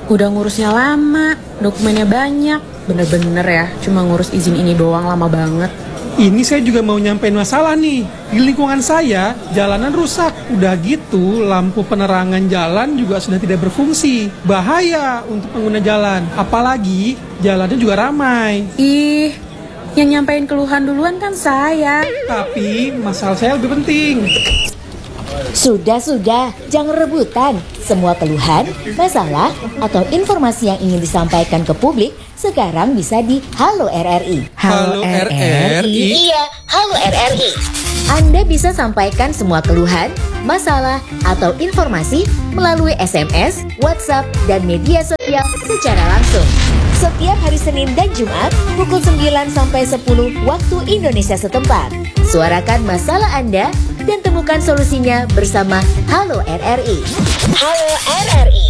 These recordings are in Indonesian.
Udah ngurusnya lama, dokumennya banyak. Bener-bener ya, cuma ngurus izin ini doang lama banget. Ini saya juga mau nyampein masalah nih. Di lingkungan saya, jalanan rusak. Udah gitu, lampu penerangan jalan juga sudah tidak berfungsi. Bahaya untuk pengguna jalan. Apalagi, jalannya juga ramai. Ih, yang nyampein keluhan duluan kan saya. Tapi, masalah saya lebih penting. Sudah, jangan rebutan. Semua keluhan, masalah, atau informasi yang ingin disampaikan ke publik sekarang bisa di Halo RRI. Halo RRI? Iya, Halo RRI. Anda bisa sampaikan semua keluhan, masalah, atau informasi melalui SMS, WhatsApp, dan media sosial secara langsung. Setiap hari Senin dan Jumat pukul 9 sampai 10 waktu Indonesia setempat. Suarakan masalah Anda dan temukan solusinya bersama Halo RRI. Halo RRI.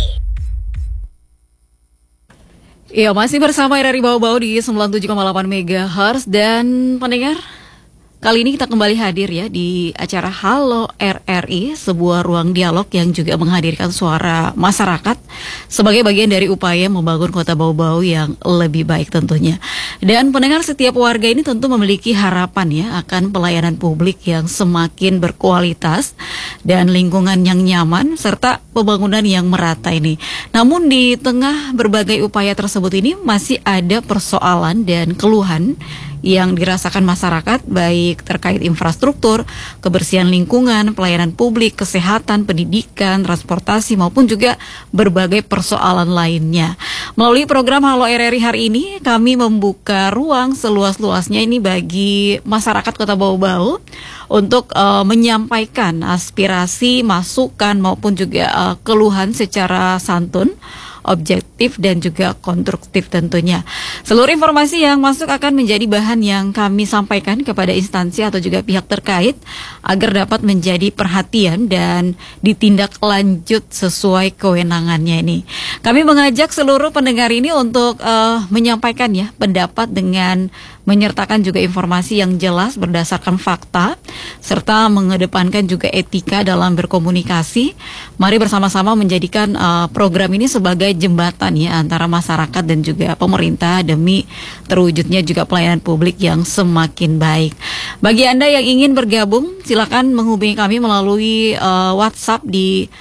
Iya, masih bersama RRI Bau-Bau di 97,8 MHz. Dan pendengar, kali ini kita kembali hadir ya di acara Halo RRI, sebuah ruang dialog yang juga menghadirkan suara masyarakat sebagai bagian dari upaya membangun kota Bau-Bau yang lebih baik tentunya. Dan pendengar, setiap warga ini tentu memiliki harapan ya akan pelayanan publik yang semakin berkualitas dan lingkungan yang nyaman serta pembangunan yang merata ini. Namun di tengah berbagai upaya tersebut ini masih ada persoalan dan keluhan yang dirasakan masyarakat, baik terkait infrastruktur, kebersihan lingkungan, pelayanan publik, kesehatan, pendidikan, transportasi, maupun juga berbagai persoalan lainnya. Melalui program Halo RRI hari ini, kami membuka ruang seluas-luasnya ini bagi masyarakat Kota Bau-Bau untuk menyampaikan aspirasi, masukan, maupun juga keluhan secara santun, objektif dan juga konstruktif tentunya. Seluruh informasi yang masuk akan menjadi bahan yang kami sampaikan kepada instansi atau juga pihak terkait agar dapat menjadi perhatian dan ditindak lanjut sesuai kewenangannya ini. Kami mengajak seluruh pendengar ini untuk menyampaikan ya pendapat dengan menyertakan juga informasi yang jelas berdasarkan fakta serta mengedepankan juga etika dalam berkomunikasi. Mari bersama-sama menjadikan program ini sebagai jembatan ya antara masyarakat dan juga pemerintah demi terwujudnya juga pelayanan publik yang semakin baik. Bagi Anda yang ingin bergabung, silakan menghubungi kami melalui WhatsApp di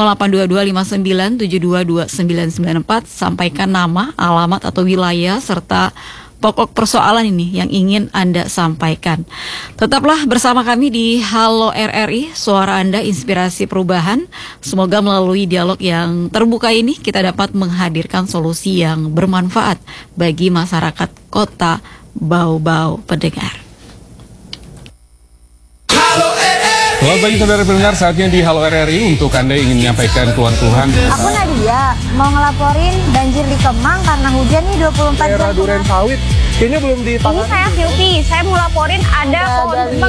082259722994. Sampaikan nama, alamat atau wilayah serta pokok persoalan ini yang ingin Anda sampaikan. Tetaplah bersama kami di Halo RRI, suara Anda, inspirasi perubahan. Semoga melalui dialog yang terbuka ini kita dapat menghadirkan solusi yang bermanfaat bagi masyarakat Kota Bau-Bau pendengar. Selamat pagi saudara pendengar, saatnya di Halo RRI untuk Anda yang ingin menyampaikan keluhan-keluhan. Aku Nadia, mau ngelaporin banjir di Kemang karena hujan nih 24 jam. Daerah Duren Sawit, kayaknya belum ditangani. Ini saya Silvi, saya mau laporin ada pohon tumbang